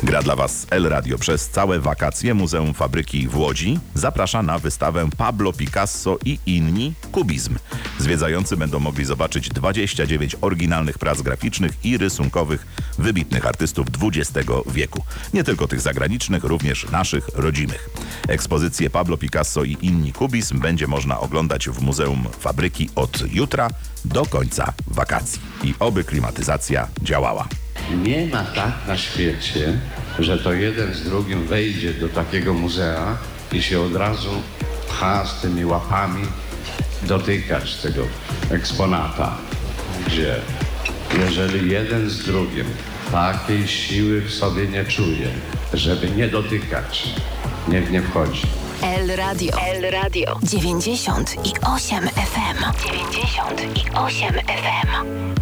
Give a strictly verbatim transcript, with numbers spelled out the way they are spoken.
Gra dla Was El Radio. Przez całe wakacje Muzeum Fabryki w Łodzi zaprasza na wystawę Pablo Picasso i inni kubizm. Zwiedzający będą mogli zobaczyć dwadzieścia dziewięć oryginalnych prac graficznych i rysunkowych wybitnych artystów dwudziestego wieku. Nie tylko tych zagranicznych, również naszych rodzimych. Ekspozycję Pablo Picasso i inni kubizm będzie można oglądać w Muzeum Fabryki od jutra do końca wakacji. I oby klimatyzacja działała. Nie ma tak na świecie, że to jeden z drugim wejdzie do takiego muzea i się od razu pcha z tymi łapami dotykać tego eksponata. Gdzie? Jeżeli jeden z drugim takiej siły w sobie nie czuje, żeby nie dotykać, niech nie wchodzi. El Radio. El Radio. dziewięćdziesiąt i osiem F M. dziewięćdziesiąt i osiem F M.